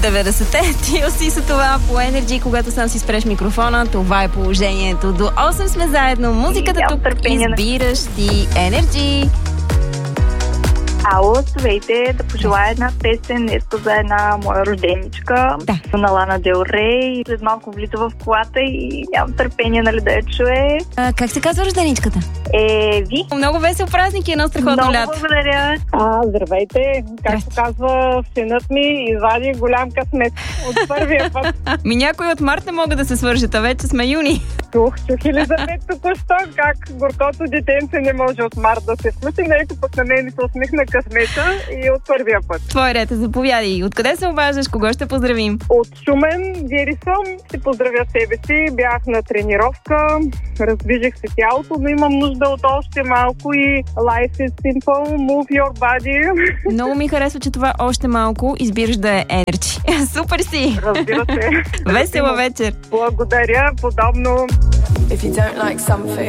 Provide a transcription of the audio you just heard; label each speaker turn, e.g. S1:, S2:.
S1: 90-те. TLC са това по Energy, когато сам си спреш микрофона. Това е положението. До 8 сме заедно. Музиката тук избираш ти. Energy.
S2: Ало, здравейте, да пожелая една песен днеска за една моя роденичка.
S1: Да.
S2: На Лана Дел Рей. След малко влиза в колата и нямам търпение, нали, да я чуе.
S1: Как се казва роденичката?
S2: Еви.
S1: Много весел празник и едно страхотно
S2: Много
S1: лято.
S2: благодаря.
S3: Здравейте! Както казва синът ми, извади голям късмет от първия път.
S1: Някои от март не могат да се свържат, а вече сме юни.
S3: Чух Елизабет току-що как горкото детенце не може от март да се случи. Нека пък на мен се усмихна късмета и от първия път.
S1: Твой ред, заповядай. Откъде се обаждаш? Кого ще поздравим?
S3: От Шумен, Гери съм. Ще поздравя себе си. Бях на тренировка, раздвижих се тялото, но имам нужда от още малко и life is simple, move your body.
S1: Много ми харесва, че това още малко избираш да е Energy. Супер си!
S3: Разбира се.
S1: Весела вечер!
S3: Благодаря, подобно.
S4: If you don't like something